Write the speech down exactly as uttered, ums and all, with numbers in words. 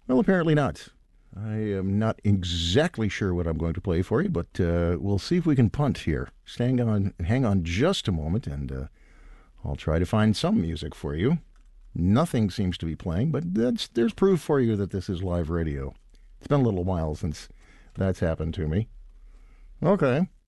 Well, apparently not. I am not exactly sure what I'm going to play for you, but uh, we'll see if we can punt here. Hang on, hang on just a moment, and uh, I'll try to find some music for you. Nothing seems to be playing, but that's, there's proof for you that this is live radio. It's been a little while since that's happened to me. Okay.